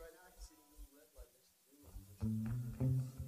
right now I can see the little red light next to the green light.